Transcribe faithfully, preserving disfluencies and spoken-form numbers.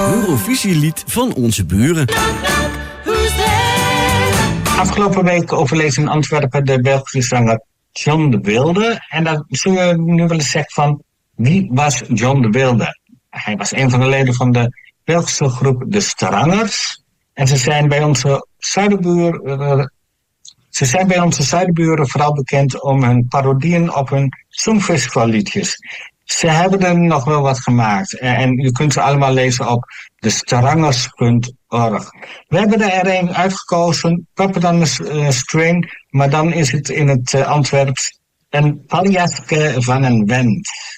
Eurovisielied van onze buren. Afgelopen week overleed in Antwerpen de Belgische zanger John de Wilde. En dan zul je nu wel eens zeggen van, wie was John de Wilde? Hij was een van de leden van de Belgische groep De Strangers. En ze zijn bij onze zuidenbuur, uh, ze zijn bij onze zuidenburen vooral bekend om hun parodieën op hun songfestivalliedjes. Ze hebben er nog wel wat gemaakt. En je kunt ze allemaal lezen op de strangers punt org. We hebben er een uitgekozen, Papa dan een string, maar dan is het in het uh, Antwerps een paljaske van een wend.